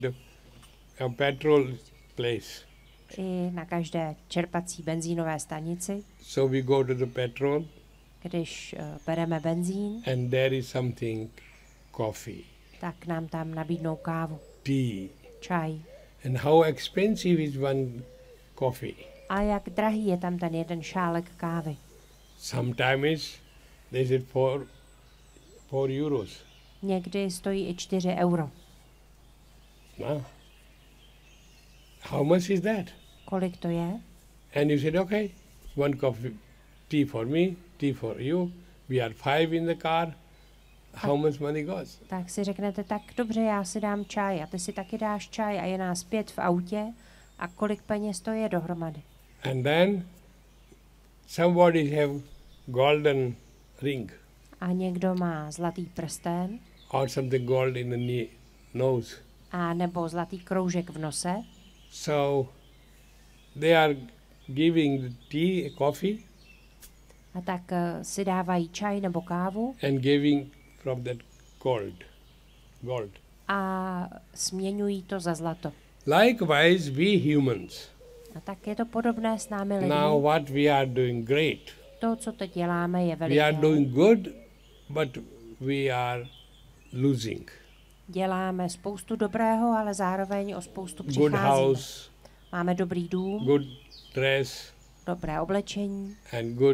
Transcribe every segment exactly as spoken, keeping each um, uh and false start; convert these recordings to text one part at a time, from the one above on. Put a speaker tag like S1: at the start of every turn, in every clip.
S1: The a petrol place.
S2: I na každé čerpací benzínové stanici,
S1: So we go to the petrol
S2: když uh, bereme benzín,
S1: and there is something, coffee,
S2: tak nám tam nabídnou kávu,
S1: tea.
S2: čaj.
S1: And how expensive is one coffee?
S2: A jak drahý je tam ten jeden šálek kávy.
S1: Sometimes they said four, four euros.
S2: Někdy stojí i čtyři euro.
S1: No. How much is that?
S2: Kolik to je?
S1: And you said, okay, one coffee, tea for me, tea for you. We are five in the car. How much money goes?
S2: Tak si řeknete, tak dobře, já si dám čaj a ty si taky dáš čaj a je nás pět v autě a kolik peněz to je dohromady.
S1: And then somebody have golden ring
S2: A někdo má zlatý prsten
S1: or something gold in the knee, nose.
S2: a nebo zlatý kroužek v nose.
S1: So they are giving the tea, coffee,
S2: A tak uh, si dávají čaj nebo kávu
S1: and giving from that gold. Gold.
S2: a směňují to za zlato.
S1: Likewise, we humans.
S2: A tak je to podobné s námi lidmi.
S1: Now what we are doing great.
S2: To, co teď děláme, je
S1: We are
S2: veliké.
S1: doing good, but we are losing.
S2: Děláme spoustu dobrého, ale zároveň o spoustu
S1: Good
S2: přicházíme.
S1: house,
S2: Máme dobrý dům,
S1: good dress,
S2: dobré oblečení,
S1: and good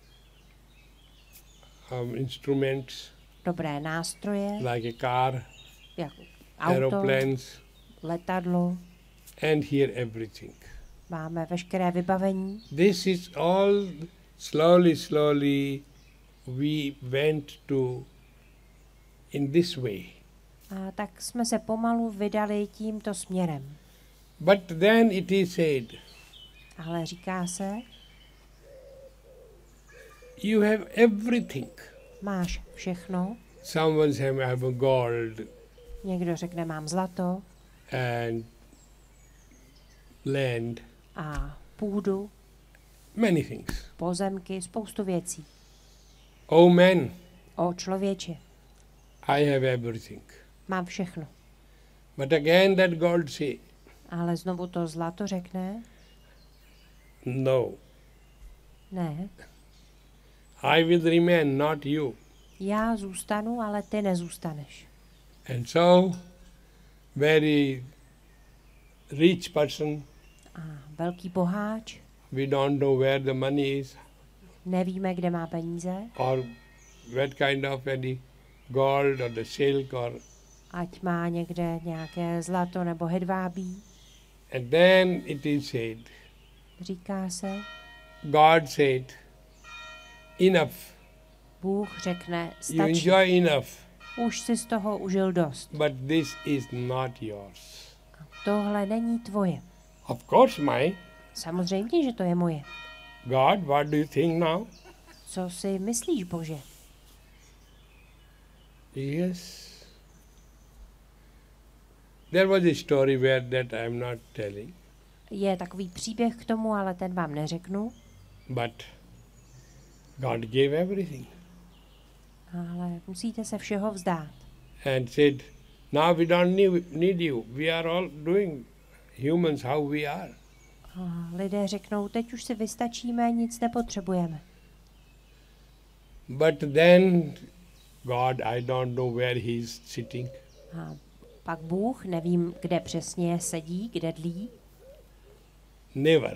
S1: um, instruments
S2: dobré nástroje,
S1: like a car,
S2: jako auto,
S1: aeroplanes,
S2: letadlo,
S1: and here everything.
S2: máme veškeré vybavení.
S1: This is all slowly, slowly we went to in this way.
S2: A tak jsme se pomalu vydali tímto směrem.
S1: But then it is said,
S2: Ale říká se,
S1: you have everything.
S2: máš všechno.
S1: Someone says, I have a gold
S2: Někdo řekne, mám zlato
S1: and land,
S2: a půdu,
S1: many things.
S2: pozemky, spoustu věcí.
S1: Oh man,
S2: O člověče,
S1: I have everything.
S2: mám všechno.
S1: But again that gold say,
S2: Ale znovu to zlato řekne,
S1: no,
S2: ne,
S1: I will remain, not you.
S2: já zůstanu, ale ty nezůstaneš.
S1: And so, very rich person,
S2: A velký boháč,
S1: we don't know where the money is,
S2: nevíme, kde má peníze,
S1: or what kind of any gold or the silk or,
S2: ať má někde nějaké zlato nebo hedvábí.
S1: and then it is said,
S2: Říká se,
S1: God said, enough,
S2: Bůh řekne,
S1: you
S2: stačí,
S1: enjoy enough,
S2: už si z toho užil dost.
S1: but this is not yours.
S2: Tohle není tvoje.
S1: Of course mine.
S2: Samozřejmě, že to je moje.
S1: God, what do you think now?
S2: Co si myslíš, Bože?
S1: Yes. There was a story where that I am not telling,
S2: Je takový příběh k tomu, ale ten vám neřeknu.
S1: but God gave everything
S2: Ale musíte se všeho vzdát.
S1: and said, now we don't need, need you. We are all doing humans how we are.
S2: A lidé řeknou, teď už si vystačíme, nic nepotřebujeme.
S1: But then God, I don't know where he is sitting.
S2: A pak Bůh, nevím, kde přesně sedí, kde dlí,
S1: Never.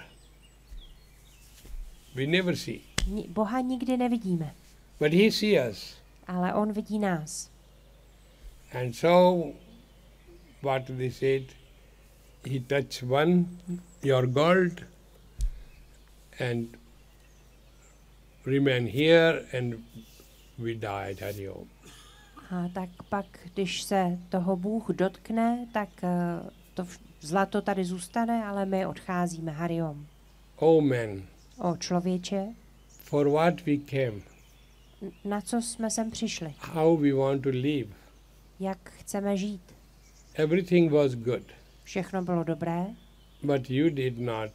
S1: We never see.
S2: Ni- Boha nikdy nevidíme,
S1: But he sees us.
S2: ale on vidí nás.
S1: And so, what they said, he touched one, your gold, and remain here, and we died. Hari Om.
S2: A tak pak, když se toho Bůh dotkne, tak eh, to v- zlato tady zůstane, ale my odcházíme. Hariom.
S1: Oh man,
S2: O člověče,
S1: for what we came,
S2: n- na co jsme sem přišli?
S1: how we want to live.
S2: Jak chceme žít?
S1: Everything was good,
S2: Všechno bylo dobré,
S1: but you did not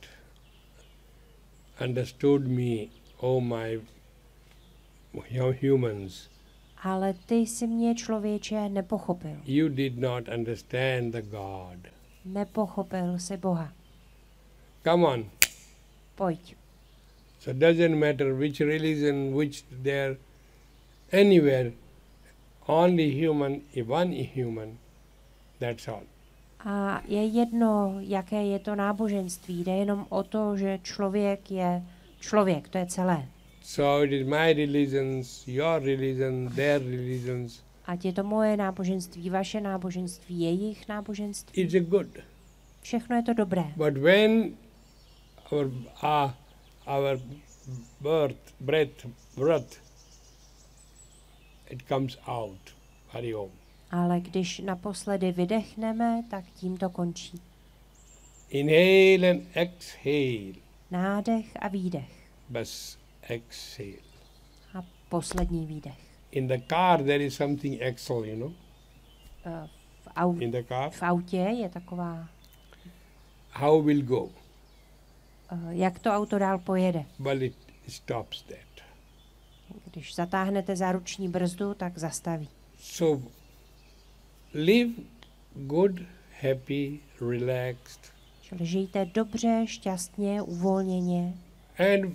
S1: understood me, oh my hu- humans.
S2: Ale ty jsi mě, člověče, nepochopil.
S1: You did not understand the God.
S2: Nepochopil jsi Boha.
S1: Come on.
S2: Pojď.
S1: So it doesn't matter which religion, which there, anywhere, only human, one human, that's all.
S2: A je jedno, jaké je to náboženství. Jde jenom o to, že člověk je člověk. To je celé.
S1: So it is my religions, your religion, their religions.
S2: Ať je to moje náboženství, vaše náboženství, jejich náboženství.
S1: It's a good.
S2: Všechno je to dobré.
S1: But when our uh, our birth, breath, breath, it comes out. Hari Om.
S2: Ale když naposledy vydechneme, tak tím to končí.
S1: Inhale and exhale.
S2: Nádech a výdech.
S1: Bas exhale.
S2: A poslední výdech.
S1: In the car there is something exhale, you know.
S2: Uh, v, au-
S1: In the car,
S2: v autě je taková,
S1: how will go?
S2: uh, jak to auto dál pojede.
S1: Well, it stops that.
S2: Když zatáhnete za ruční brzdu, tak zastaví.
S1: So live good, happy, relaxed,
S2: Čili žijte dobře, šťastně, uvolněně.
S1: and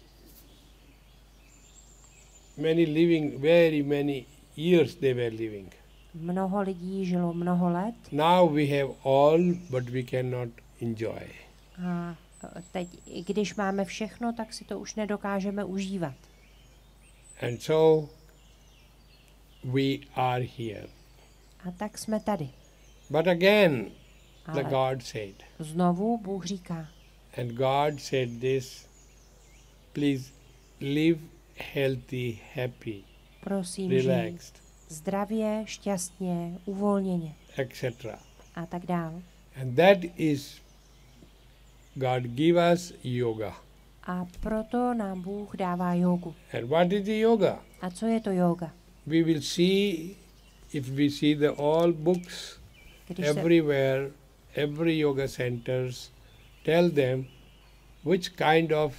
S1: many living, very many years they were living.
S2: Mnoho lidí žilo mnoho let
S1: Now we have all, but we cannot enjoy.
S2: a teď, i když máme všechno, tak si to už nedokážeme užívat.
S1: And so we are here.
S2: A tak jsme tady.
S1: But again, the
S2: Ale
S1: God said,
S2: znovu Bůh říká,
S1: and God said this, please live healthy, happy,
S2: prosím, žij
S1: relaxed,
S2: zdravě, šťastně, uvolněně
S1: et cetera.
S2: a tak dál.
S1: And that is, God give us yoga.
S2: A proto nám Bůh dává jogu.
S1: And what is the yoga?
S2: A co je to yoga?
S1: We will see, if we see the all books,
S2: Když se,
S1: everywhere, every yoga centers, tell them which kind of,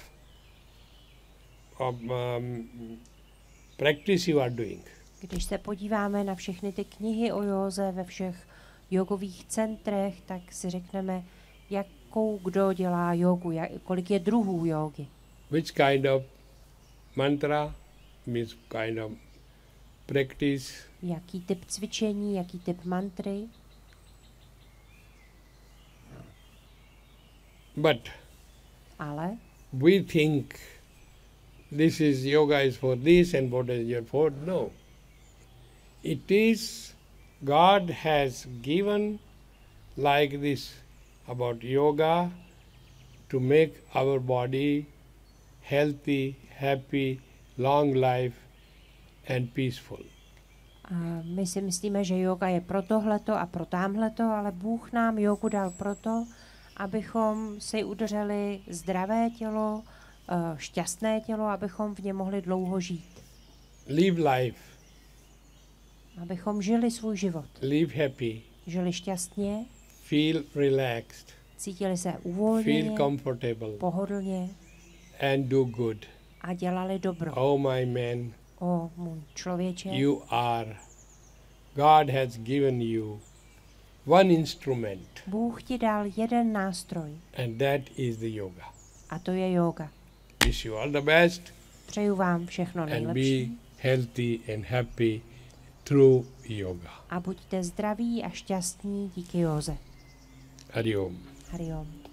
S1: of um, practice you are doing.
S2: když se podíváme na všechny ty knihy o józe ve všech jogových centrech, tak si řekneme, jakou kdo dělá jogu, jak, kolik je druhů jógy.
S1: Which kind of mantra means kind of practice.
S2: Jaký typ cvičení, jaký typ mantry.
S1: But
S2: Ale
S1: we think this is yoga is for this and what is for no. It is God has given like this about yoga to make our body healthy, happy, long life and peaceful.
S2: a my si myslíme, že yoga je pro tohleto a pro támhleto, ale Bůh nám jogu dal proto, abychom si udrželi zdravé tělo, eh, šťastné tělo, abychom v něm mohli dlouho žít.
S1: Live life,
S2: Abychom žili svůj život.
S1: live happy,
S2: Žili šťastně,
S1: feel relaxed,
S2: cítili se
S1: feel
S2: uvolněně,
S1: comfortable
S2: pohodlně
S1: and do good.
S2: a dělali dobro.
S1: Oh my man,
S2: O můj člověče,
S1: you are, God has given you one instrument
S2: Bůh ti dal jeden nástroj
S1: and that is the yoga.
S2: a to je yoga.
S1: Wish you all the best
S2: Přeju vám všechno
S1: and
S2: nejlepší
S1: be healthy and happy through yoga.
S2: a buďte zdraví a šťastní díky józe.
S1: Hari Om.
S2: Hari Om.